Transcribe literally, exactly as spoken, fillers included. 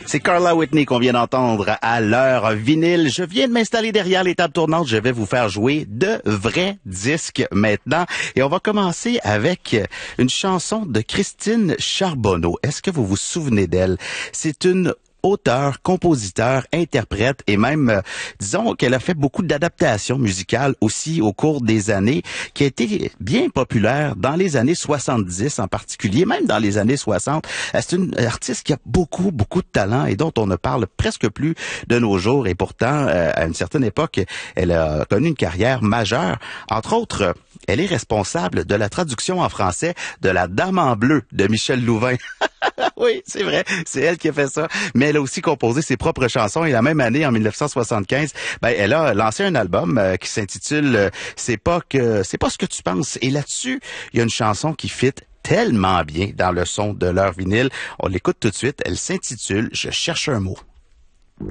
C'est Carla Whitney qu'on vient d'entendre à l'heure vinyle. Je viens de m'installer derrière les tables tournantes. Je vais vous faire jouer de vrais disques maintenant. Et on va commencer avec une chanson de Christine Charbonneau. Est-ce que vous vous souvenez d'elle? C'est une auteur, compositeur, interprète et même, euh, disons qu'elle a fait beaucoup d'adaptations musicales aussi au cours des années, qui a été bien populaire dans les années soixante-dix en particulier, même dans les années soixante. Euh, c'est une artiste qui a beaucoup, beaucoup de talent et dont on ne parle presque plus de nos jours. Et pourtant, euh, à une certaine époque, elle a connu une carrière majeure. Entre autres, elle est responsable de la traduction en français de La Dame en bleu de Michel Louvain. Oui, c'est vrai, c'est elle qui a fait ça. Mais elle a aussi composé ses propres chansons et la même année, en dix-neuf cent soixante-quinze, ben elle a lancé un album euh, qui s'intitule euh, C'est pas que c'est pas ce que tu penses. Et là-dessus, il y a une chanson qui fit tellement bien dans le son de leur vinyle. On l'écoute tout de suite. Elle s'intitule Je cherche un mot.